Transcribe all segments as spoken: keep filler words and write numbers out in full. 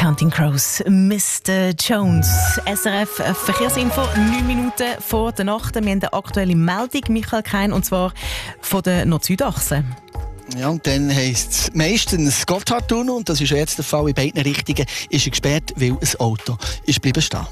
Counting Crows, Mister Jones. S R F Verkehrsinfo, neun Minuten vor der Nacht. Wir haben eine aktuelle Meldung, Michael Kein, und zwar von der Nord-Süd-Achse. Ja, und dann heisst es meistens Gotthardtunnel, und das ist ja jetzt der Fall in beiden Richtungen, ist er gesperrt, weil ein Auto ist bleiben stehen.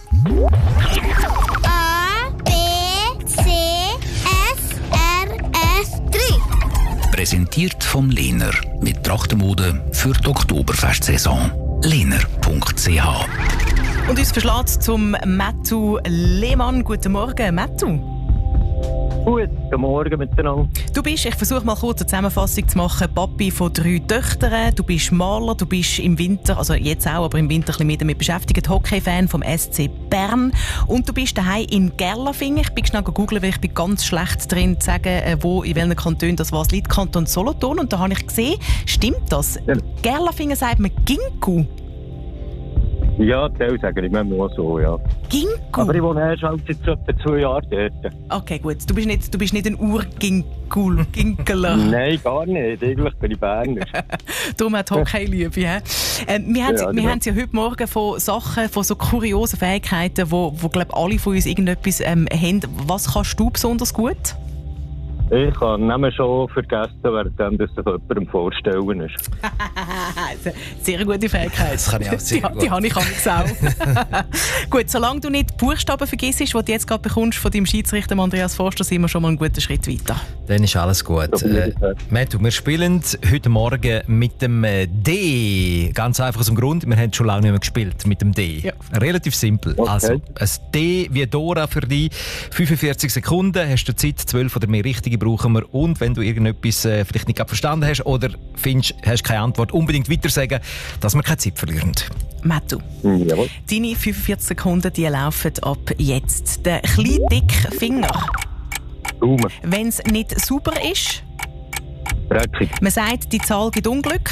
A, B, C, S, R, S, drei. Präsentiert vom Lehner mit Trachtenmode für die Oktoberfestsaison. lehner punkt c h. Und uns verschlägt zum Mattu Lehmann. Guten Morgen, Mattu. Guten Morgen miteinander. Du bist, ich versuche mal kurz eine Zusammenfassung zu machen, Papi von drei Töchtern, du bist Maler, du bist im Winter, also jetzt auch, aber im Winter ein bisschen mehr damit beschäftigt, Hockey-Fan vom S C Bern, und du bist daheim in Gerlafingen. Ich bin schnell googeln, weil ich bin ganz schlecht drin zu sagen, wo, in welchen Kantonen das was liegt, Kanton Solothurn, und da habe ich gesehen, stimmt das? Ja. Gerlafingen sagt man Ginkgo. Ja, die sagen ich manchmal so, ja. Ginkgo? Aber ich wohne erst halt seit etwa zwei Jahren dort. Okay, gut. Du bist nicht, du bist nicht ein Ur-Ginkgul, Ginkeler. Nein, gar nicht. Eigentlich bin ich Berner. Darum hat Hockey-Liebe. Äh, wir haben, Ja, wir genau. haben ja heute Morgen von Sachen, von so kuriosen Fähigkeiten, wo, wo glaub, alle von uns irgendetwas ähm, haben. Was kannst du besonders gut? Ich habe den Namen schon vergessen, während das sich jemandem vorstellen ist. Sehr gute Fähigkeit. Das kann ich auch sehr die, gut. Die habe ich auch. Gut, solange du nicht die Buchstaben vergisst, die du jetzt gerade bekommst von deinem Schiedsrichter Andreas Forster, sind wir schon mal einen guten Schritt weiter. Dann ist alles gut. Äh, Matthew, wir spielen heute Morgen mit dem äh, D. Ganz einfach aus dem Grund, wir haben schon lange nicht mehr gespielt mit dem D. Ja. Relativ simpel. Okay. Also, ein D wie Dora für dich. fünfundvierzig Sekunden hast du Zeit, zwölf oder mehr richtige brauchen wir. Und wenn du irgendetwas äh, vielleicht nicht gerade verstanden hast oder findest, hast keine Antwort, unbedingt weiter sagen, dass wir keine Zeit verlieren. Mattu, Jawohl. deine fünfundvierzig Sekunden die laufen ab jetzt. Der kleine, dicke Finger, Daumen. wenn es nicht sauber ist, Dreckig. man sagt, die Zahl gibt Unglück.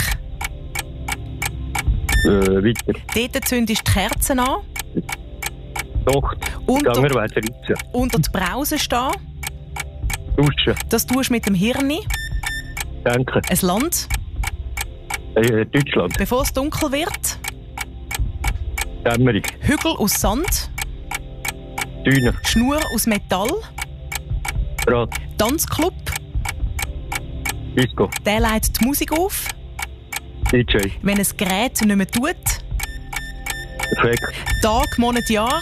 Äh, weiter. Dort zündest du die Kerzen an, Doch. Unter- Gehen wir weiter rein. unter die Brause stehen. Duschen. Das tust du mit dem Hirn. Denken. Ein Land, Äh, Deutschland. bevor es dunkel wird. Dämmerung. Hügel aus Sand, Düne. Schnur aus Metall. Draht. Tanzclub, Disco. der leitet die Musik auf. D J. Wenn ein Gerät nicht mehr tut. Effekt. Tag, Monat, Jahr.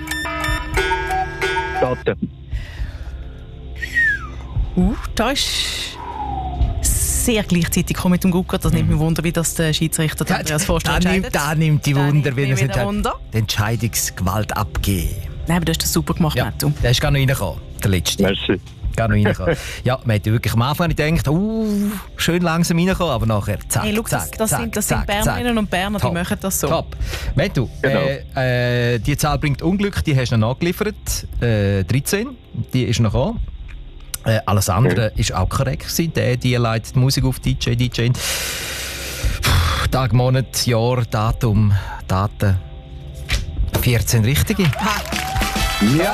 Daten. Uh, da ist sehr gleichzeitig gekommen mit dem Gucker. Das nimmt mich Wunder, wie das der Schiedsrichter der Andreas Forster Da entscheidet. nimmt, da nimmt die Da Wunder, nimmt wenn er mich es wieder hat Wunder. die Entscheidungsgewalt abgeben. Nein, aber du hast das super gemacht, Ja, Mattu. der ist gar noch reingekommen, der letzte. Merci. Gar noch reingekommen. Ja, man hat wirklich am Anfang gedacht, uh, schön langsam reingekommen, aber nachher zack, Hey, schau, zack, das, das zack, sind, das zack, sind Bernerinnen und Berner, die Top. machen das so. Top. Matthew, Genau. äh, äh, die Zahl bringt Unglück, die hast du noch nachgeliefert. Äh, dreizehn, die ist noch an. Äh, alles andere ist auch korrekt gewesen. Der, die leitet die Musik auf, D J, D J. Puh, Tag, Monat, Jahr, Datum, Daten. vierzehn richtige. Ja.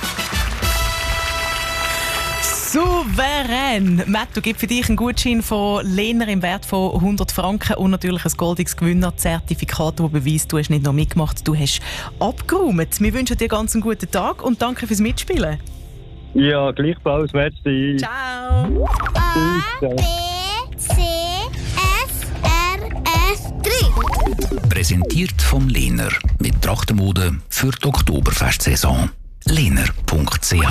Souverän! Mattu gibt für dich einen Gutschein von Lehner im Wert von hundert Franken und natürlich ein goldiges Gewinnerzertifikat, das beweist, du hast nicht nur mitgemacht, du hast abgeräumt. Wir wünschen dir ganz einen guten Tag und danke fürs Mitspielen. Ja, gleichfalls. Merci. Ciao! A, B, C, S, R, S, drei. Präsentiert vom Lehner mit Trachtenmode für die Oktoberfestsaison. lehner punkt c h